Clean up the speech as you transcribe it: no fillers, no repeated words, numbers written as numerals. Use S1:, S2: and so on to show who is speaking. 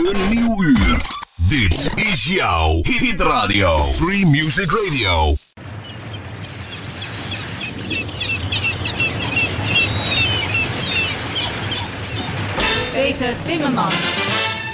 S1: Een nieuw uur. Dit is jouw Hit Radio. Free Music Radio.
S2: Peter Timmerman.